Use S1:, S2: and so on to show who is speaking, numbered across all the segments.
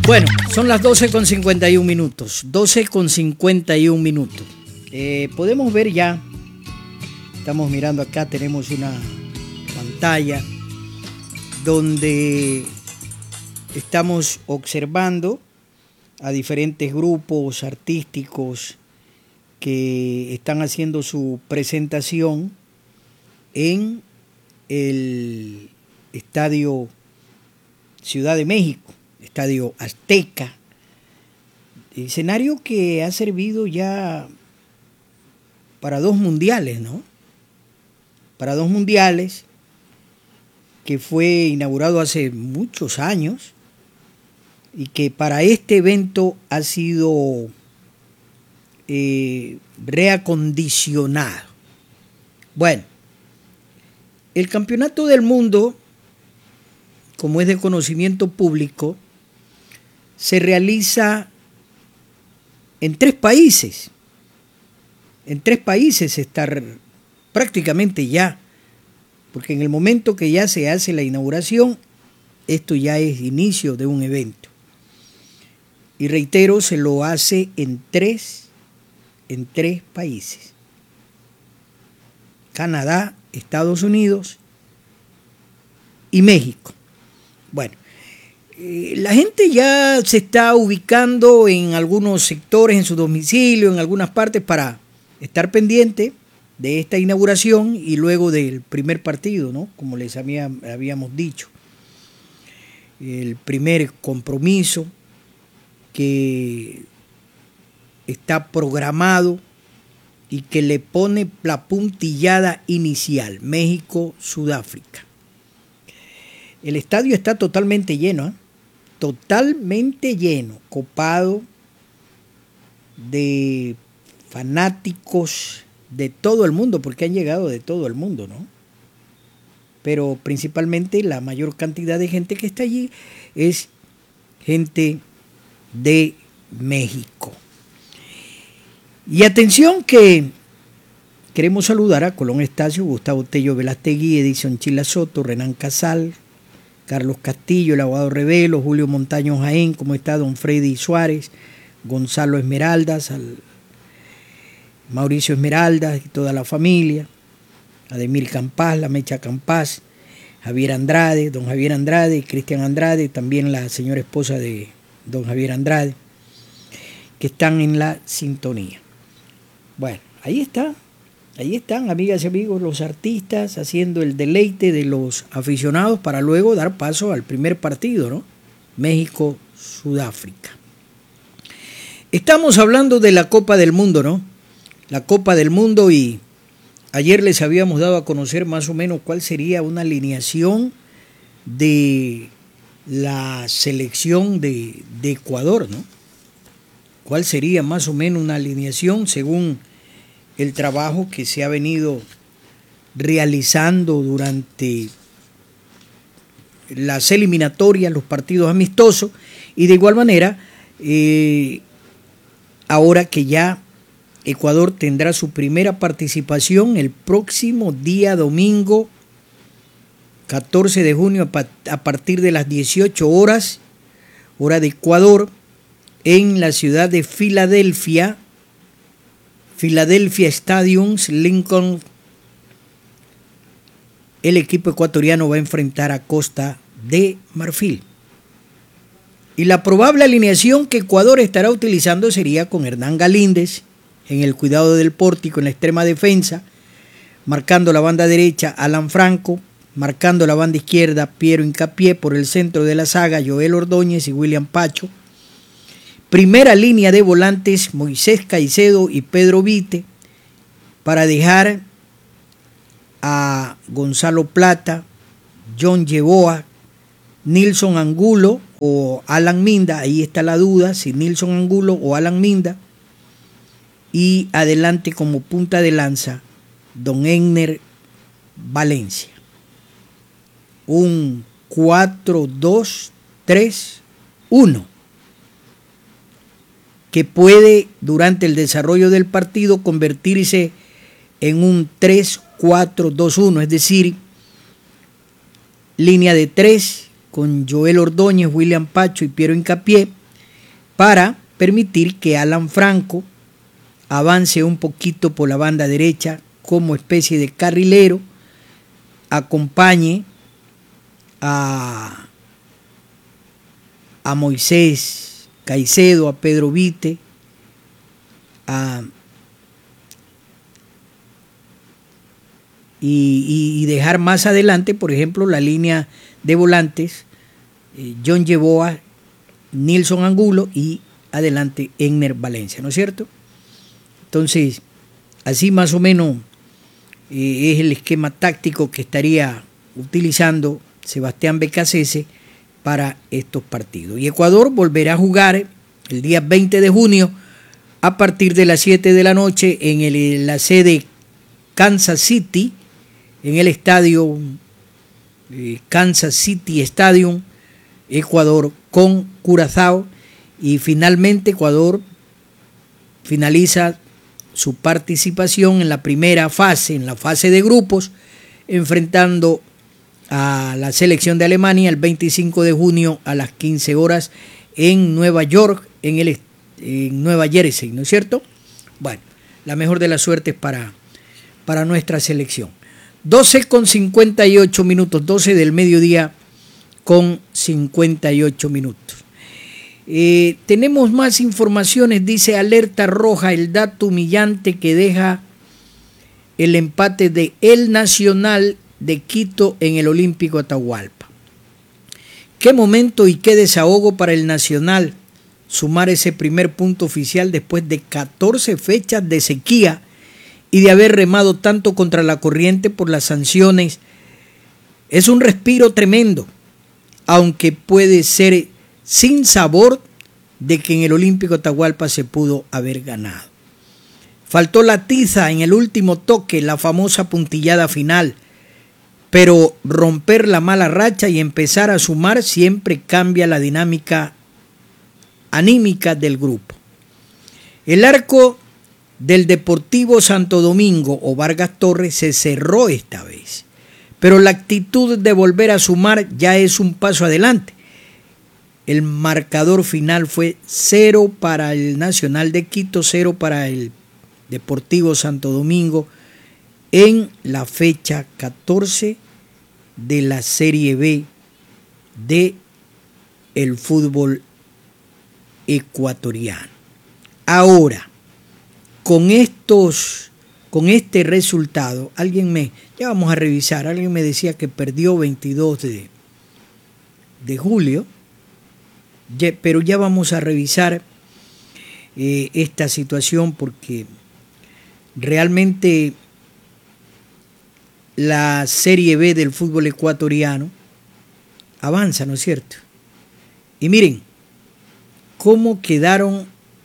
S1: Bueno, son las 12:51 minutos. 12:51 minutos. Podemos ver ya, estamos mirando acá, tenemos una pantalla donde estamos observando a diferentes grupos artísticos que están haciendo su presentación en el Estadio Ciudad de México, Estadio Azteca, escenario que ha servido ya para 2 mundiales, ¿no? Para 2 mundiales, que fue inaugurado hace muchos años y que para este evento ha sido reacondicionado. Bueno, el Campeonato del Mundo, como es de conocimiento público, se realiza en 3 países. En 3 países está prácticamente ya, porque en el momento que ya se hace la inauguración, esto ya es inicio de un evento. Y reitero, se lo hace en tres países: Canadá, Estados Unidos y México. Bueno, la gente ya se está ubicando en algunos sectores, en su domicilio, en algunas partes, para estar pendiente de esta inauguración y luego del primer partido, ¿no? Como les habíamos dicho. El primer compromiso que está programado y que le pone la puntillada inicial: México-Sudáfrica. El estadio está totalmente lleno, ¿eh? Totalmente lleno, copado de fanáticos de todo el mundo, porque han llegado de todo el mundo, ¿no? Pero principalmente la mayor cantidad de gente que está allí es gente de México. Y atención que queremos saludar a Colón Estacio, Gustavo Tello Velastegui, Edison Chila Soto, Renan Casal, Carlos Castillo, el abogado Revelo, Julio Montaño Jaén, ¿cómo está? Don Freddy Suárez, Gonzalo Esmeraldas, Mauricio Esmeraldas y toda la familia, Ademir Campás, la Mecha Campás, Javier Andrade, don Javier Andrade, Cristian Andrade, también la señora esposa de don Javier Andrade, que están en la sintonía. Bueno, ahí están, amigas y amigos, los artistas haciendo el deleite de los aficionados para luego dar paso al primer partido, ¿no? México-Sudáfrica. Estamos hablando de la Copa del Mundo, ¿no? La Copa del Mundo, y ayer les habíamos dado a conocer más o menos cuál sería una alineación de la selección de Ecuador, ¿no? ¿Cuál sería más o menos una alineación según el trabajo que se ha venido realizando durante las eliminatorias, los partidos amistosos? Y de igual manera, ahora que ya Ecuador tendrá su primera participación el próximo día domingo 14 de junio a partir de las 18 horas, hora de Ecuador, en la ciudad de Filadelfia, Philadelphia Stadium, Lincoln. El equipo ecuatoriano va a enfrentar a Costa de Marfil. Y la probable alineación que Ecuador estará utilizando sería con Hernán Galíndez en el cuidado del pórtico, en la extrema defensa, marcando la banda derecha Alan Franco, marcando la banda izquierda Piero Hincapié, por el centro de la saga Joel Ordóñez y William Pacho. Primera línea de volantes Moisés Caicedo y Pedro Vite, para dejar a Gonzalo Plata, John Yeboah, Nilson Angulo o Alan Minda. Ahí está la duda, si Nilson Angulo o Alan Minda. Y adelante como punta de lanza don Egner Valencia. Un 4-2-3-1 que puede durante el desarrollo del partido convertirse en un 3-4-2-1, es decir, línea de 3 con Joel Ordóñez, William Pacho y Piero Hincapié, para permitir que Alan Franco avance un poquito por la banda derecha como especie de carrilero, acompañe a Moisés Caicedo, a Pedro Vite, y dejar más adelante, por ejemplo, la línea de volantes, John Yeboah, Nilson Angulo y adelante Enner Valencia, ¿no es cierto? Entonces, así más o menos es el esquema táctico que estaría utilizando Sebastián Beccacece para estos partidos. Y Ecuador volverá a jugar el día 20 de junio a partir de las 7 de la noche en la sede Kansas City, en el estadio Kansas City Stadium, Ecuador con Curazao, y finalmente Ecuador finaliza su participación en la primera fase, en la fase de grupos, enfrentando a la selección de Alemania el 25 de junio a las 15 horas en Nueva York, en Nueva Jersey, ¿no es cierto? Bueno, la mejor de las suertes para nuestra selección. 12:58, 12 del mediodía con 58 minutos. Tenemos más informaciones, dice alerta roja, el dato humillante que deja el empate de El Nacional de Quito en el Olímpico Atahualpa. Qué momento y qué desahogo para el Nacional sumar ese primer punto oficial después de 14 fechas de sequía y de haber remado tanto contra la corriente por las sanciones. Es un respiro tremendo, aunque puede ser sin sabor de que en el Olímpico Atahualpa se pudo haber ganado. Faltó la tiza en el último toque, la famosa puntillada final, pero romper la mala racha y empezar a sumar siempre cambia la dinámica anímica del grupo. El arco del Deportivo Santo Domingo o Vargas Torres se cerró esta vez, pero la actitud de volver a sumar ya es un paso adelante. El marcador final fue 0 para el Nacional de Quito, 0 para el Deportivo Santo Domingo en la fecha 14 de la Serie B de el fútbol ecuatoriano. Ahora, con este resultado, ya vamos a revisar, alguien me decía que perdió 22 de julio, pero ya vamos a revisar esta situación porque realmente la Serie B del fútbol ecuatoriano avanza, ¿no es cierto? Y miren cómo quedaron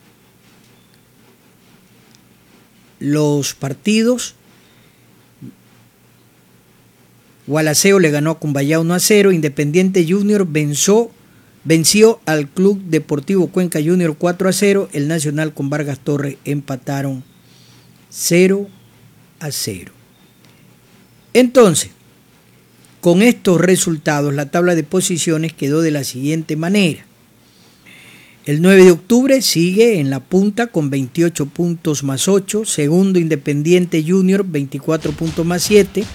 S1: los partidos. Gualaceo le ganó a Cumbayá 1-0, Independiente Junior venció al Club Deportivo Cuenca Junior 4-0, el Nacional con Vargas Torres empataron 0-0. Entonces, con estos resultados, la tabla de posiciones quedó de la siguiente manera. El 9 de octubre sigue en la punta con 28 puntos más 8. Segundo, Independiente Junior, 24 puntos más 7.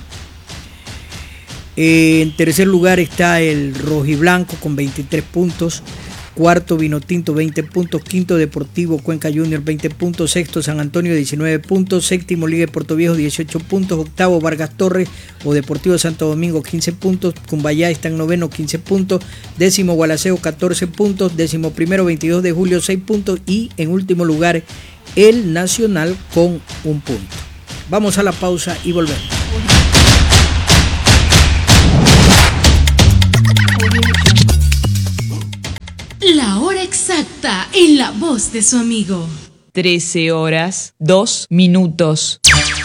S1: En tercer lugar está el Rojiblanco con 23 puntos. Cuarto, Vinotinto, 20 puntos. Quinto, Deportivo Cuenca Junior, 20 puntos. Sexto, San Antonio, 19 puntos. Séptimo, Liga de Puerto Viejo, 18 puntos. Octavo, Vargas Torres o Deportivo Santo Domingo, 15 puntos. Cumbayá está en noveno, 15 puntos. Décimo, Gualaceo, 14 puntos. Décimo primero, 22 de julio, 6 puntos. Y en último lugar, el Nacional con 1 punto. Vamos a la pausa y volvemos.
S2: La hora exacta en la voz de su amigo.
S3: 13 horas, 2 minutos.